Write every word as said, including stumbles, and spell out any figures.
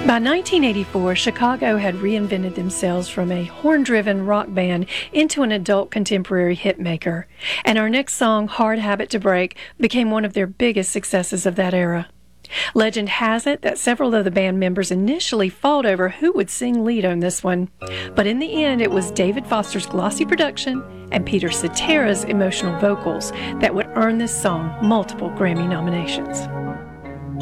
By nineteen eighty-four, Chicago had reinvented themselves from a horn-driven rock band into an adult contemporary hitmaker, and our next song, Hard Habit to Break, became one of their biggest successes of that era. Legend has it that several of the band members initially fought over who would sing lead on this one, but in the end it was David Foster's glossy production and Peter Cetera's emotional vocals that would earn this song multiple Grammy nominations.